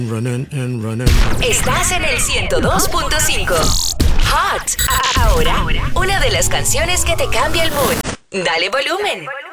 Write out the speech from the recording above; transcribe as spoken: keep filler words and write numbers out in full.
Running and running. Estás en el ciento dos punto cinco. Hot. Ahora, una de las canciones que te cambia el mood. Dale volumen.